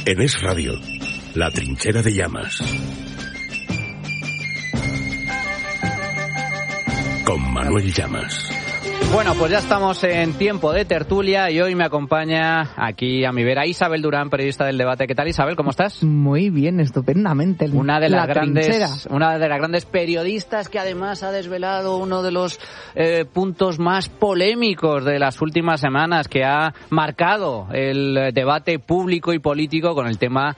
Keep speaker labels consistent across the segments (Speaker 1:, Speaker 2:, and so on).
Speaker 1: En Es Radio, La Trinchera de Llamas. Con Manuel Llamas.
Speaker 2: Bueno, pues ya estamos en tiempo de tertulia y hoy me acompaña aquí a mi vera Isabel Durán, periodista del Debate. ¿Qué tal, Isabel? ¿Cómo estás?
Speaker 3: Muy bien, estupendamente.
Speaker 2: Una de las grandes periodistas que además ha desvelado uno de los puntos más polémicos de las últimas semanas, que ha marcado el debate público y político con el tema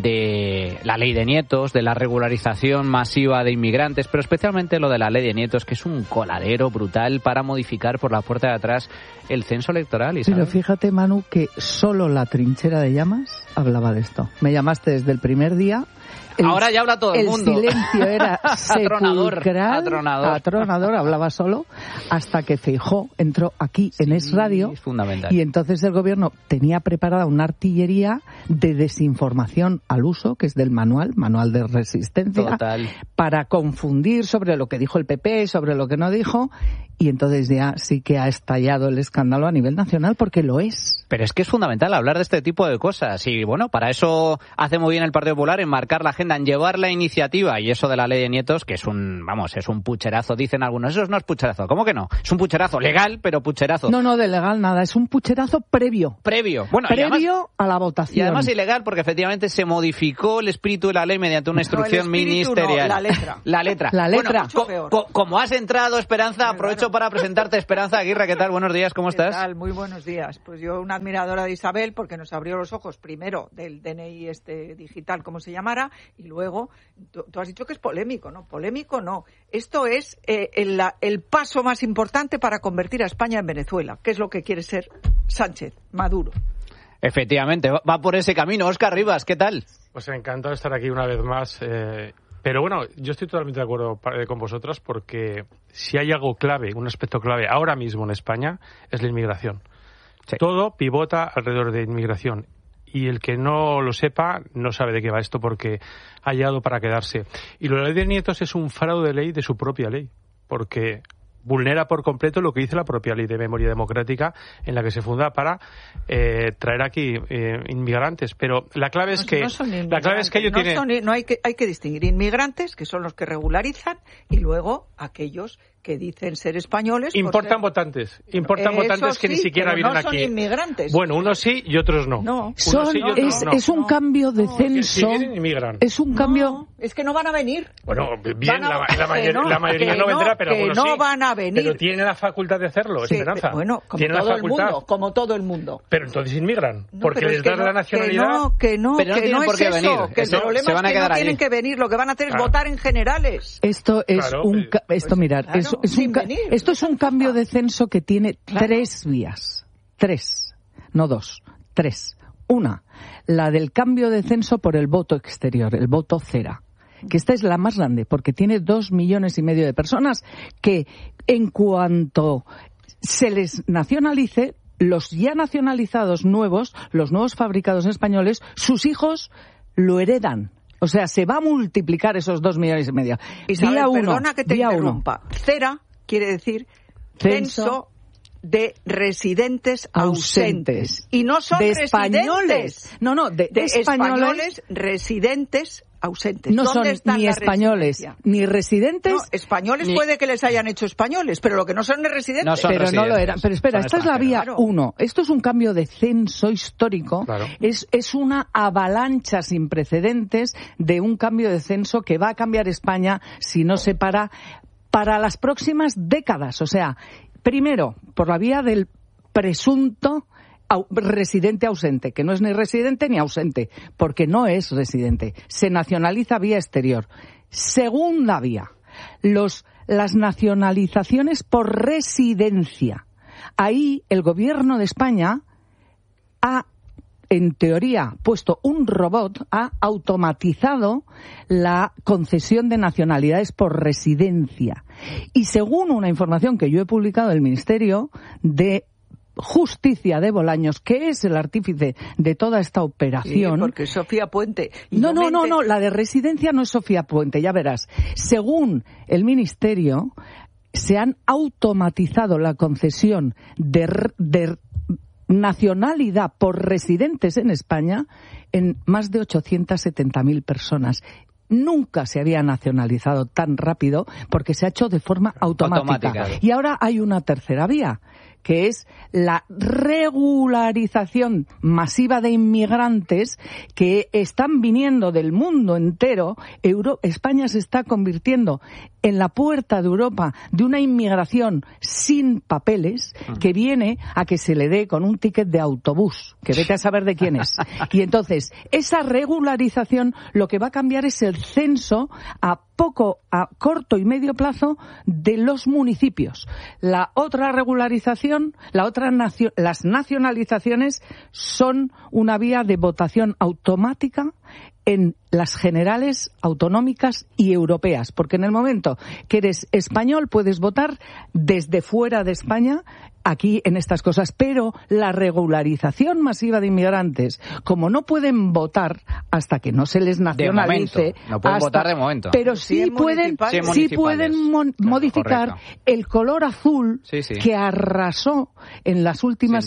Speaker 2: de la ley de nietos, de la regularización masiva de inmigrantes, pero especialmente lo de la ley de nietos, que es un coladero brutal para modificar por la puerta de atrás el censo electoral. ¿Isabel?
Speaker 3: Pero fíjate, Manu, que solo La Trinchera de Llamas hablaba de esto. Me llamaste desde el primer día.
Speaker 2: Ahora ya habla todo el mundo.
Speaker 3: El silencio era sepulcral, atronador, hablaba solo, hasta que Feijóo entró aquí en Es Radio.
Speaker 2: Es fundamental.
Speaker 3: Y entonces el gobierno tenía preparada una artillería de desinformación al uso, que es del manual de resistencia,
Speaker 2: total,
Speaker 3: para confundir sobre lo que dijo el PP, sobre lo que no dijo, y entonces ya sí que ha estallado el escándalo a nivel nacional, porque lo es.
Speaker 2: Pero es que es fundamental hablar de este tipo de cosas, y bueno, para eso hace muy bien el Partido Popular en marcar la agenda, en llevar la iniciativa, y eso de la ley de nietos, que es un pucherazo, dicen algunos. Eso no es pucherazo. ¿Cómo que no? Es un pucherazo legal, pero pucherazo.
Speaker 3: No, de legal nada, es un pucherazo previo.
Speaker 2: Bueno,
Speaker 3: previo a la votación.
Speaker 2: Y además ilegal, porque efectivamente se modificó el espíritu de la ley mediante una instrucción ministerial.
Speaker 4: No, la letra.
Speaker 3: La letra.
Speaker 2: Bueno, como has entrado, Esperanza, aprovecho para presentarte. Esperanza Aguirre, ¿qué tal? Buenos días, ¿cómo estás?
Speaker 4: ¿Qué tal? Muy buenos días. Pues yo, una admiradora de Isabel, porque nos abrió los ojos primero del DNI digital, como se llamara, y luego tú has dicho que es polémico. No, polémico no. Esto es el paso más importante para convertir a España en Venezuela, que es lo que quiere ser Sánchez, Maduro.
Speaker 2: Efectivamente, va por ese camino. Óscar Rivas, ¿qué tal?
Speaker 5: Pues encantado de estar aquí una vez más. Pero bueno, yo estoy totalmente de acuerdo con vosotras, porque si hay algo clave, un aspecto clave ahora mismo en España, es la inmigración. Sí. Todo pivota alrededor de inmigración. Y el que no lo sepa no sabe de qué va esto, porque ha llegado para quedarse. Y la ley de nietos es un fraude de ley de su propia ley, porque vulnera por completo lo que dice la propia ley de memoria democrática, en la que se funda para traer aquí inmigrantes. Pero la clave es que ellos tienen...
Speaker 4: hay que distinguir inmigrantes, que son los que regularizan, y luego aquellos que dicen ser españoles.
Speaker 5: Importan votantes que ni siquiera vienen aquí.
Speaker 4: No son inmigrantes.
Speaker 5: Bueno, unos sí y otros no.
Speaker 3: Es un cambio de censo.
Speaker 5: Si vienen, inmigran.
Speaker 3: Es un cambio.
Speaker 4: Es que no van a venir.
Speaker 5: Bueno, bien, la mayoría no vendrá, pero algunos sí.
Speaker 4: No van a venir.
Speaker 5: Pero tienen la facultad de hacerlo,
Speaker 4: sí,
Speaker 5: Esperanza.
Speaker 4: Bueno, como todo el mundo.
Speaker 5: Pero entonces inmigran, porque les dan la nacionalidad.
Speaker 4: Que no
Speaker 2: tienen por qué venir.
Speaker 4: Que el problema es que no tienen que venir. Lo que van a hacer es votar en generales.
Speaker 3: Esto es Esto es un cambio de censo que tiene tres vías. Tres, no dos, tres. Una, la del cambio de censo por el voto exterior, el voto cera, que esta es la más grande, porque tiene 2,5 millones de personas que, en cuanto se les nacionalice, los ya nacionalizados nuevos, los nuevos fabricados españoles, sus hijos lo heredan. O sea, se va a multiplicar esos 2,5 millones.
Speaker 4: Isabel, perdona que te interrumpa. Cera quiere decir censo de residentes ausentes. Y no son
Speaker 3: de
Speaker 4: españoles.
Speaker 3: De
Speaker 4: españoles residentes ausentes.
Speaker 3: No son ni españoles ni residentes.
Speaker 4: No, españoles puede que les hayan hecho españoles, pero lo que no son es residentes.
Speaker 2: No son residentes.
Speaker 3: No lo eran. Pero espera, esta es la vía 1. Esto es un cambio de censo histórico.
Speaker 5: Claro.
Speaker 3: Es una avalancha sin precedentes de un cambio de censo que va a cambiar España si no se para las próximas décadas. O sea, primero, por la vía del presunto residente ausente, que no es ni residente ni ausente, porque no es residente. Se nacionaliza vía exterior. Segunda vía, las nacionalizaciones por residencia. Ahí el gobierno de España ha, en teoría, puesto un robot, ha automatizado la concesión de nacionalidades por residencia. Y según una información que yo he publicado del Ministerio de Justicia de Bolaños, que es el artífice de toda esta operación.
Speaker 4: Sí, porque Sofía Puente.
Speaker 3: No, la de residencia no es Sofía Puente, ya verás. Según el Ministerio, se han automatizado la concesión de nacionalidad por residentes en España en más de 870.000 personas. Nunca se había nacionalizado tan rápido porque se ha hecho de forma automática. Y ahora hay una tercera vía, que es la regularización masiva de inmigrantes que están viniendo del mundo entero. España se está convirtiendo en la puerta de Europa de una inmigración sin papeles que viene a que se le dé con un ticket de autobús, que vete a saber de quién es. Y entonces, esa regularización lo que va a cambiar es el censo a corto y medio plazo de los municipios. La otra regularización, las nacionalizaciones son una vía de votación automática en las generales, autonómicas y europeas, porque en el momento que eres español puedes votar desde fuera de España aquí en estas cosas, pero la regularización masiva de inmigrantes, como no pueden votar hasta que no se les nacionalice,
Speaker 2: no pueden votar de momento,
Speaker 3: pero sí pueden modificar el color azul que arrasó en las últimas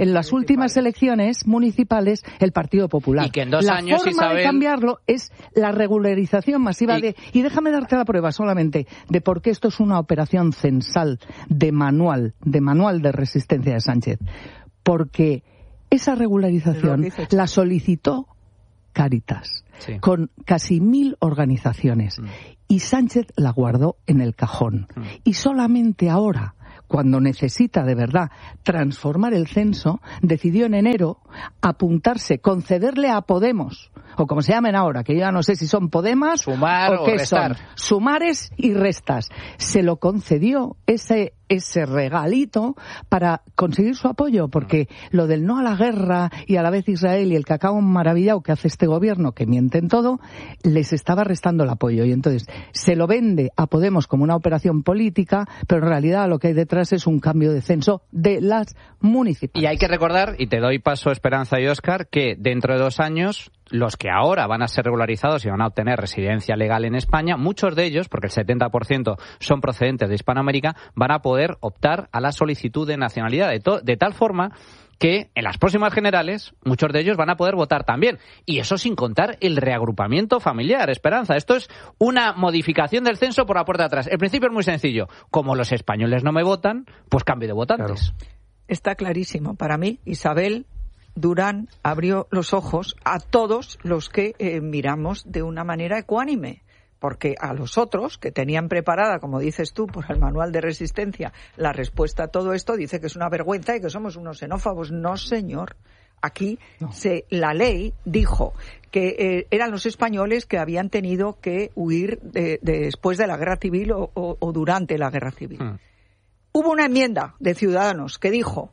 Speaker 3: elecciones municipales el Partido Popular.
Speaker 2: Y que en 2 años,
Speaker 3: forma
Speaker 2: Isabel,
Speaker 3: de cambiarlo es la regularización masiva y déjame darte la prueba solamente de por qué esto es una operación censal de manual de resistencia de Sánchez. Porque esa regularización la solicitó Cáritas con casi 1.000 organizaciones y Sánchez la guardó en el cajón. Y solamente ahora, cuando necesita de verdad transformar el censo, decidió en enero apuntarse, concederle a Podemos, o como se llamen ahora, que yo ya no sé si son Podemas
Speaker 2: sumar
Speaker 3: o qué
Speaker 2: restar.
Speaker 3: Son, sumares y restas. Se lo concedió ese regalito para conseguir su apoyo, porque lo del no a la guerra y a la vez Israel y el cacao maravillado que hace este gobierno, que miente en todo, les estaba restando el apoyo. Y entonces se lo vende a Podemos como una operación política, pero en realidad lo que hay detrás es un cambio de censo de las municipales.
Speaker 2: Y hay que recordar, y te doy paso, Esperanza y Óscar, que dentro de 2 años los que ahora van a ser regularizados y van a obtener residencia legal en España, muchos de ellos, porque el 70% son procedentes de Hispanoamérica, van a poder optar a la solicitud de nacionalidad, de tal forma que en las próximas generales muchos de ellos van a poder votar también. Y eso sin contar el reagrupamiento familiar, Esperanza. Esto es una modificación del censo por la puerta de atrás. El principio es muy sencillo. Como los españoles no me votan, pues cambio de votantes.
Speaker 4: Claro. Está clarísimo. Para mí, Isabel Durán abrió los ojos a todos los que miramos de una manera ecuánime, porque a los otros que tenían preparada, como dices tú, por el manual de resistencia, la respuesta a todo esto, dice que es una vergüenza y que somos unos xenófobos. No, señor. Aquí la ley dijo que eran los españoles que habían tenido que huir después de la guerra civil o durante la guerra civil. Hubo una enmienda de Ciudadanos que dijo...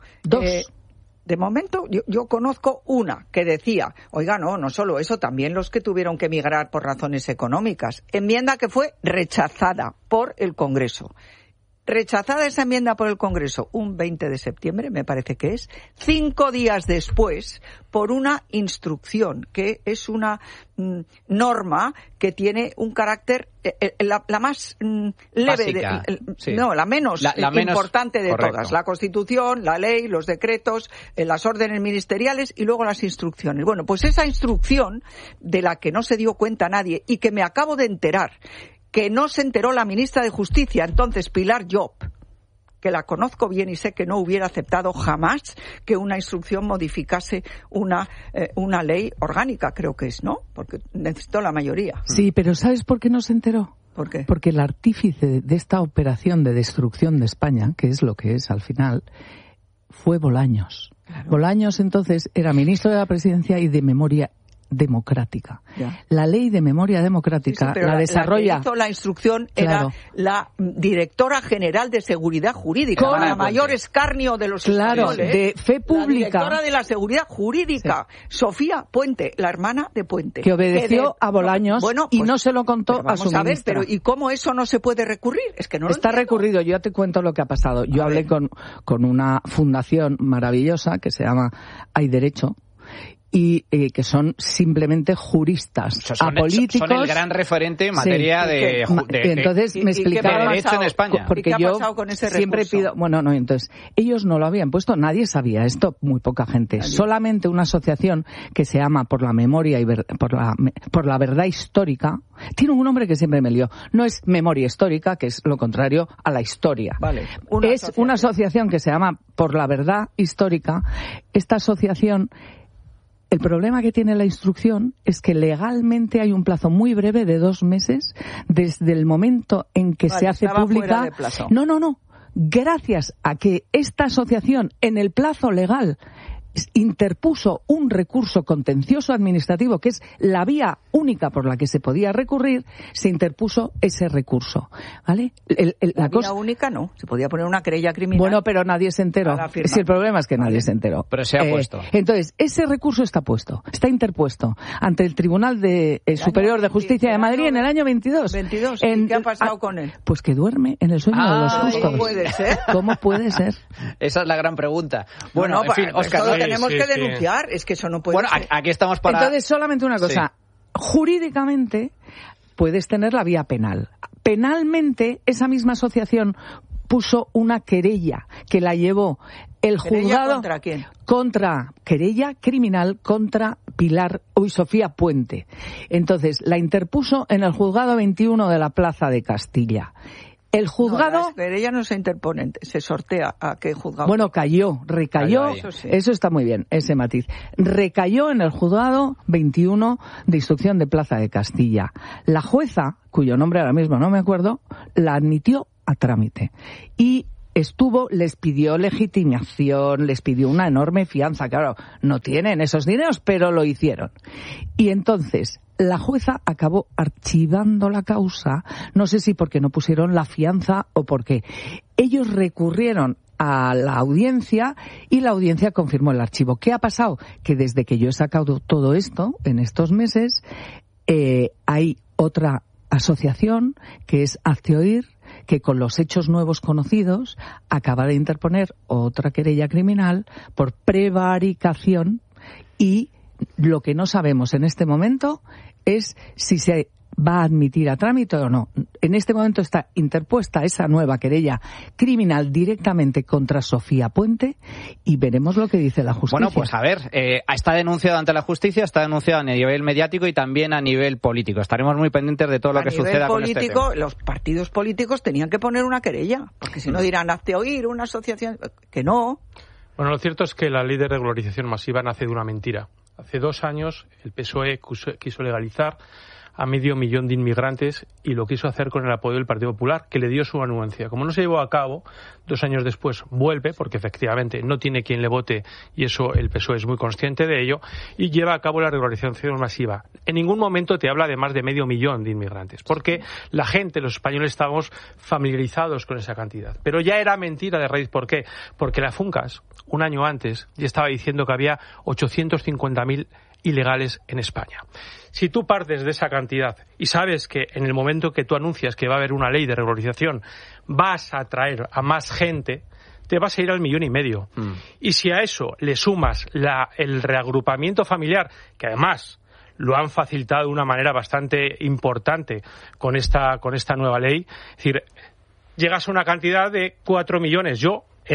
Speaker 4: De momento, yo conozco una que decía, oiga, no solo eso, también los que tuvieron que emigrar por razones económicas. Enmienda que fue rechazada por el Congreso. Rechazada esa enmienda por el Congreso un 20 de septiembre, me parece que es, 5 días después, por una instrucción, que es una norma que tiene un carácter, la más leve, la menos importante de
Speaker 2: correcto.
Speaker 4: Todas. La Constitución, la ley, los decretos, las órdenes ministeriales y luego las instrucciones. Bueno, pues esa instrucción, de la que no se dio cuenta nadie y que me acabo de enterar, que no se enteró la ministra de Justicia, entonces Pilar Llop, que la conozco bien y sé que no hubiera aceptado jamás que una instrucción modificase una ley orgánica, creo que es, ¿no? Porque necesitó la mayoría.
Speaker 3: Sí, pero ¿sabes por qué no se enteró?
Speaker 4: ¿Por qué?
Speaker 3: Porque el artífice de esta operación de destrucción de España, que es lo que es al final, fue Bolaños. Claro. Bolaños entonces era ministro de la Presidencia y de Memoria Democrática. Ya. La ley de memoria democrática la desarrolla.
Speaker 4: La que hizo la instrucción era la directora general de Seguridad Jurídica, la mayor escarnio de los españoles,
Speaker 3: de fe pública.
Speaker 4: La directora de la Seguridad Jurídica, Sofía Puente, la hermana de Puente.
Speaker 3: Que obedeció a Bolaños y no se lo contó a su ministra.
Speaker 4: Pero ¿y cómo eso no se puede recurrir? Es que no lo
Speaker 3: está recurrido. Yo ya te cuento lo que ha pasado. Yo hablé con una fundación maravillosa que se llama Hay Derecho. y que son simplemente juristas apolíticos.
Speaker 2: Son el gran referente en materia de
Speaker 3: entonces me explicaron
Speaker 2: derecho en España.
Speaker 3: Porque
Speaker 4: ¿Y qué ha
Speaker 3: yo
Speaker 4: pasado con ese
Speaker 3: siempre
Speaker 4: recurso?
Speaker 3: pido, entonces ellos no lo habían puesto, nadie sabía esto, muy poca gente.
Speaker 4: Nadie.
Speaker 3: Solamente una asociación que se llama Por la Memoria y por la Verdad Histórica, tiene un nombre que siempre me lío. No es Memoria Histórica, que es lo contrario a la historia.
Speaker 4: Vale.
Speaker 3: Una asociación que se llama Por la Verdad Histórica. Esta asociación, el problema que tiene la instrucción es que legalmente hay un plazo muy breve de 2 meses desde el momento en que se hace pública.
Speaker 4: Fuera de plazo.
Speaker 3: No. Gracias a que esta asociación en el plazo legal interpuso un recurso contencioso administrativo, que es la vía única por la que se podía recurrir, se interpuso ese recurso, ¿vale?
Speaker 4: La vía única no, se podía poner una querella criminal.
Speaker 3: Bueno, pero nadie se enteró. Si el problema es que nadie se enteró.
Speaker 2: Pero se ha puesto.
Speaker 3: Entonces, ese recurso está interpuesto ante el Tribunal Superior de Justicia de Madrid en el año 22.
Speaker 4: ¿Y qué ha pasado con él?
Speaker 3: Pues que duerme en el sueño de los justos.
Speaker 4: ¿Cómo puede ser?
Speaker 3: ¿Cómo puede ser?
Speaker 2: Esa es la gran pregunta. Bueno, en fin,
Speaker 4: Óscar,
Speaker 2: Óscar,
Speaker 4: tenemos que denunciar, es que eso no puede ser.
Speaker 2: Aquí estamos para...
Speaker 3: Entonces, solamente una cosa. Sí. Jurídicamente puedes tener la vía penal. Penalmente, esa misma asociación puso una querella que la llevó el juzgado...
Speaker 4: ¿Contra quién?
Speaker 3: Querella criminal contra Sofía Puente. Entonces, la interpuso en el juzgado 21 de la Plaza de Castilla. El juzgado...
Speaker 4: No, ella no se interpone, se sortea a qué juzgado.
Speaker 3: Bueno, recayó, eso está muy bien, ese matiz. Recayó en el juzgado 21 de instrucción de Plaza de Castilla. La jueza, cuyo nombre ahora mismo no me acuerdo, la admitió a trámite. Y les pidió legitimación, les pidió una enorme fianza. Claro, no tienen esos dineros, pero lo hicieron. Y entonces... la jueza acabó archivando la causa, no sé si porque no pusieron la fianza o porque ellos recurrieron a la audiencia y la audiencia confirmó el archivo. ¿Qué ha pasado? Que desde que yo he sacado todo esto, en estos meses, hay otra asociación que es Hazte Oír, que con los hechos nuevos conocidos acaba de interponer otra querella criminal por prevaricación y lo que no sabemos en este momento es si se va a admitir a trámite o no. En este momento está interpuesta esa nueva querella criminal directamente contra Sofía Puente y veremos lo que dice la justicia.
Speaker 2: Bueno, pues a ver, está denunciado ante la justicia, está denunciado a nivel mediático y también a nivel político. Estaremos muy pendientes de todo lo que suceda con este tema.
Speaker 4: Los partidos políticos tenían que poner una querella, porque si no dirán, hazte oír, una asociación, que no.
Speaker 5: Bueno, lo cierto es que la ley de regularización masiva nace de una mentira. Hace 2 años el PSOE quiso legalizar a 500.000 de inmigrantes y lo quiso hacer con el apoyo del Partido Popular, que le dio su anuencia. Como no se llevó a cabo, 2 años después vuelve, porque efectivamente no tiene quien le vote y eso el PSOE es muy consciente de ello, y lleva a cabo la regularización masiva. En ningún momento te habla de más de 500.000 de inmigrantes, porque la gente, los españoles, estábamos familiarizados con esa cantidad. Pero ya era mentira de raíz. ¿Por qué? Porque la FUNCAS, un año antes, ya estaba diciendo que había 850.000 ilegales en España. Si tú partes de esa cantidad y sabes que en el momento que tú anuncias que va a haber una ley de regularización vas a atraer a más gente, te vas a ir al 1,5 millones. Y si a eso le sumas el reagrupamiento familiar, que además lo han facilitado de una manera bastante importante con esta nueva ley, es decir, llegas a una cantidad de 4 millones. Yo en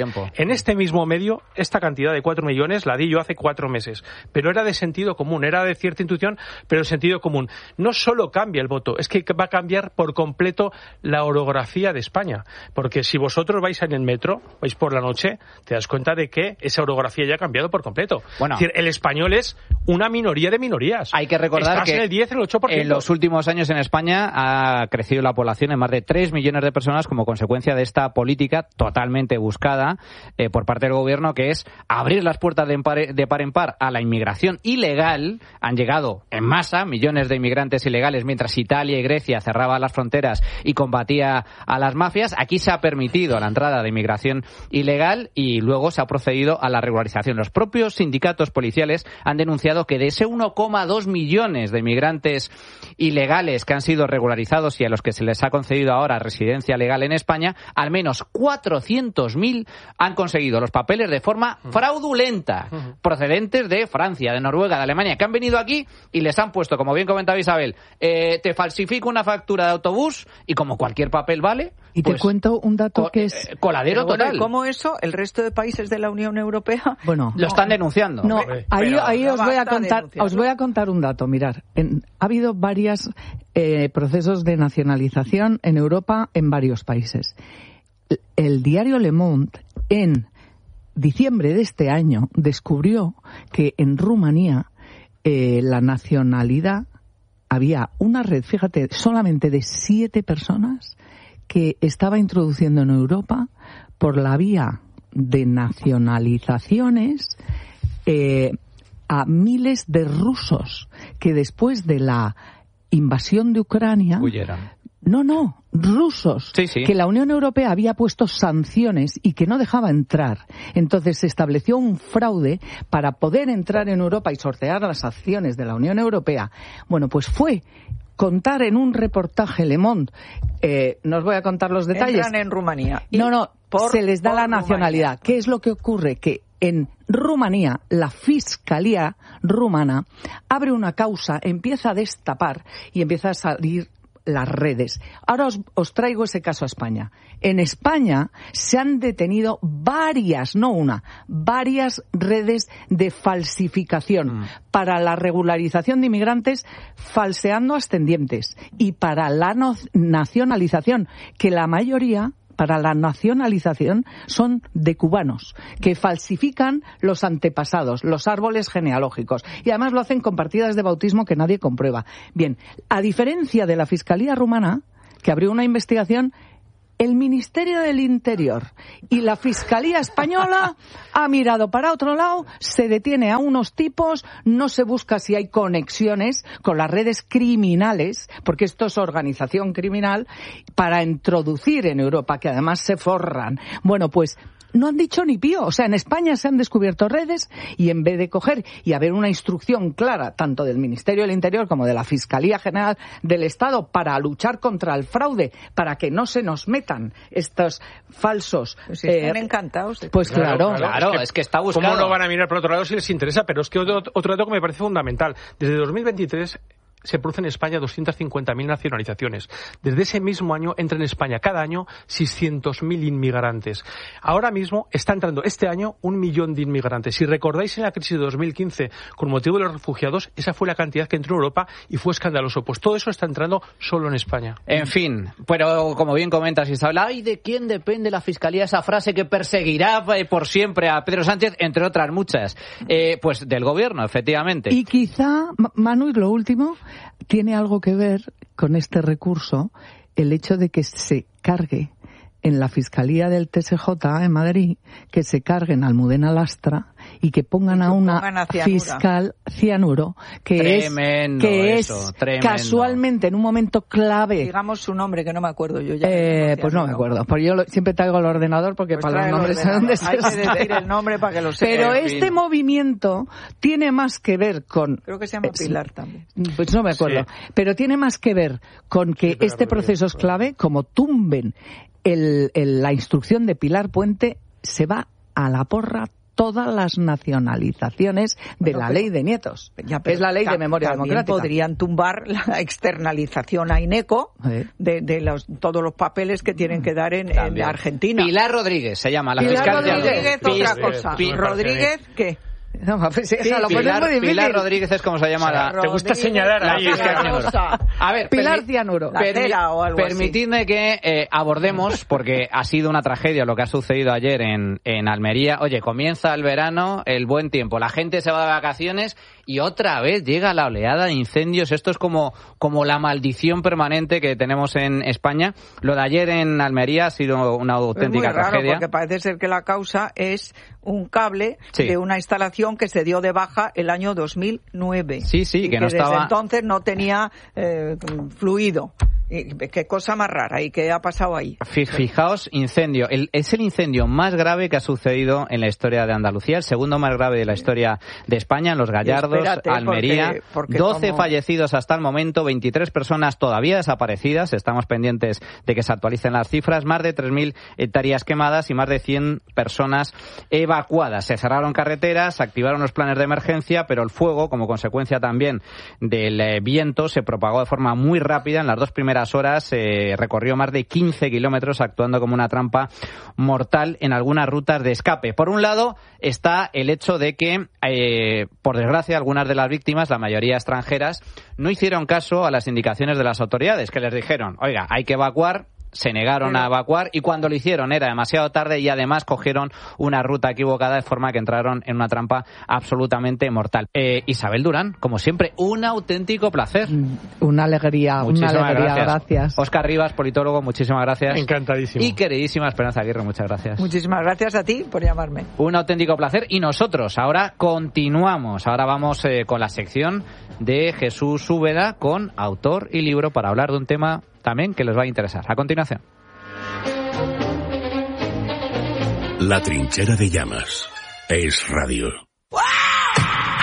Speaker 5: este mismo medio, esta cantidad de 4 millones la di yo hace 4 meses. Pero era de sentido común, era de cierta intuición, pero de sentido común. No solo cambia el voto, es que va a cambiar por completo la orografía de España. Porque si vosotros vais en el metro, vais por la noche, te das cuenta de que esa orografía ya ha cambiado por completo. Bueno, es decir, el español es una minoría de minorías.
Speaker 2: Hay que recordar que
Speaker 5: en el 10, el 8%.
Speaker 2: En los últimos años en España ha crecido la población en más de 3 millones de personas como consecuencia de esta política totalmente buscada por parte del gobierno, que es abrir las puertas de par en par a la inmigración ilegal. Han llegado en masa millones de inmigrantes ilegales mientras Italia y Grecia cerraban las fronteras y combatía a las mafias. Aquí se ha permitido la entrada de inmigración ilegal y luego se ha procedido a la regularización. Los propios sindicatos policiales han denunciado determinado que de ese 1,2 millones de inmigrantes ilegales que han sido regularizados y a los que se les ha concedido ahora residencia legal en España, al menos 400.000 han conseguido los papeles de forma fraudulenta, procedentes de Francia, de Noruega, de Alemania, que han venido aquí y les han puesto, como bien comentaba Isabel, te falsifico una factura de autobús y como cualquier papel vale...
Speaker 3: Y
Speaker 2: pues,
Speaker 3: te cuento un dato que es...
Speaker 2: coladero total.
Speaker 4: Bueno, ¿cómo eso? ¿El resto de países de la Unión Europea?
Speaker 3: Bueno,
Speaker 2: lo están denunciando.
Speaker 3: No, ahí os voy a
Speaker 4: denunciarlo.
Speaker 3: contar un dato. Mirar, ha habido varios procesos de nacionalización en Europa en varios países. El diario Le Monde, en diciembre de este año, descubrió que en Rumanía la nacionalidad, había una red, fíjate, solamente de 7 personas que estaba introduciendo en Europa por la vía de nacionalizaciones a miles de rusos que después de la invasión de Ucrania...
Speaker 2: Huyeron.
Speaker 3: No, rusos,
Speaker 2: sí.
Speaker 3: que la Unión Europea había puesto sanciones y que no dejaba entrar. Entonces se estableció un fraude para poder entrar en Europa y sortear las acciones de la Unión Europea. Bueno, pues fue contar en un reportaje Le Monde, no os voy a contar los detalles.
Speaker 4: Entran en Rumanía.
Speaker 3: Se les da la nacionalidad.
Speaker 4: Rumanía.
Speaker 3: ¿Qué es lo que ocurre? Que en Rumanía, la Fiscalía rumana abre una causa, empieza a destapar y empieza a salir las redes. Ahora os traigo ese caso a España. En España se han detenido varias redes de falsificación para la regularización de inmigrantes, falseando ascendientes, y para la nacionalización, que la mayoría para la nacionalización son de cubanos, que falsifican los antepasados, los árboles genealógicos, y además lo hacen con partidas de bautismo que nadie comprueba. Bien, a diferencia de la Fiscalía rumana, que abrió una investigación, el Ministerio del Interior y la Fiscalía española ha mirado para otro lado, se detiene a unos tipos, no se busca si hay conexiones con las redes criminales, porque esto es organización criminal, para introducir en Europa, que además se forran. Bueno, pues no han dicho ni pío. O sea, en España se han descubierto redes y en vez de coger y haber una instrucción clara, tanto del Ministerio del Interior como de la Fiscalía General del Estado, para luchar contra el fraude, para que no se nos metan estos falsos...
Speaker 4: Pues están encantados.
Speaker 3: Pues claro,
Speaker 2: es que está buscado.
Speaker 5: ¿Cómo no van a mirar por otro lado si les interesa? Pero es que otro dato que me parece fundamental. Desde 2023... se producen en España 250.000 nacionalizaciones. Desde ese mismo año entran en España cada año 600.000 inmigrantes. Ahora mismo está entrando este año 1 millón de inmigrantes. Si recordáis en la crisis de 2015, con motivo de los refugiados, esa fue la cantidad que entró en Europa y fue escandaloso. Pues todo eso está entrando solo en España.
Speaker 2: En fin, pero como bien comentas, Isabel, ¿ay de quién depende la Fiscalía? Esa frase que perseguirá por siempre a Pedro Sánchez, entre otras muchas. Pues del Gobierno, efectivamente.
Speaker 3: Y quizá, Manu, y lo último, tiene algo que ver con este recurso el hecho de que se cargue en la Fiscalía del TSJ en Madrid, que se carguen a Almudena Lastra y que pongan a una fiscal cianuro, que es casualmente en un momento clave.
Speaker 4: Digamos su nombre, que no me acuerdo yo ya.
Speaker 3: Pues no me acuerdo, porque yo siempre traigo el ordenador porque pues para los nombres sé dónde
Speaker 4: hay que decir el nombre para que lo sepa.
Speaker 3: Pero este movimiento tiene más que ver con...
Speaker 4: Creo que se llama Pilar también.
Speaker 3: Pues no me acuerdo. Sí. Pero tiene más que ver con que este proceso es clave, como tumben la instrucción de Pilar Puente, se va a la porra todas las nacionalizaciones de la ley de nietos, que es la ley de memoria democrática.
Speaker 4: Podrían tumbar la externalización a INECO de todos los papeles que tienen que dar en Argentina.
Speaker 2: Pilar Rodríguez se llama la
Speaker 4: Pilar
Speaker 2: fiscal.
Speaker 4: Rodríguez, otra cosa. ¿Rodríguez qué?
Speaker 3: No, pues esa lo
Speaker 2: Pilar,
Speaker 3: muy difícil.
Speaker 2: Pilar Rodríguez es como se llama
Speaker 5: Te gusta señalar ahí.
Speaker 2: A ver,
Speaker 3: Pilar Cianuro.
Speaker 2: Permitidme que abordemos, porque ha sido una tragedia lo que ha sucedido ayer en Almería. Oye, comienza el verano, el buen tiempo, la gente se va de vacaciones y otra vez llega la oleada de incendios. Esto es como la maldición permanente que tenemos en España. Lo de ayer en Almería ha sido una auténtica tragedia.
Speaker 4: Es muy raro, porque parece ser que la causa es un cable de una instalación que se dio de baja el año 2009.
Speaker 2: Sí,
Speaker 4: y
Speaker 2: que no estaba...
Speaker 4: desde entonces no tenía fluido. Qué cosa más rara. ¿Y qué ha pasado ahí?
Speaker 2: Fijaos, incendio. Es el incendio más grave que ha sucedido en la historia de Andalucía, el segundo más grave de la historia de España, en Los Gallardos, Almería. Porque 12 fallecidos hasta el momento, 23 personas todavía desaparecidas. Estamos pendientes de que se actualicen las cifras. Más de 3.000 hectáreas quemadas y más de 100 personas evacuadas. Se cerraron carreteras, se activaron los planes de emergencia, pero el fuego, como consecuencia también del viento, se propagó de forma muy rápida. En las 2 primeras horas recorrió más de 15 kilómetros, actuando como una trampa mortal en algunas rutas de escape. Por un lado está el hecho de que, por desgracia, algunas de las víctimas, la mayoría extranjeras, no hicieron caso a las indicaciones de las autoridades, que les dijeron, oiga, hay que evacuar. Se negaron a evacuar y cuando lo hicieron era demasiado tarde y además cogieron una ruta equivocada, de forma que entraron en una trampa absolutamente mortal. Isabel Durán, como siempre, un auténtico placer.
Speaker 3: Una alegría, gracias.
Speaker 2: Óscar Rivas, politólogo, muchísimas gracias.
Speaker 5: Encantadísimo.
Speaker 2: Y queridísima Esperanza Aguirre, muchas gracias.
Speaker 4: Muchísimas gracias a ti por llamarme.
Speaker 2: Un auténtico placer y nosotros ahora continuamos. Ahora vamos con la sección de Jesús Úbeda, con autor y libro, para hablar de un tema también que les va a interesar. A continuación.
Speaker 1: La Trinchera de Llamas. Es radio.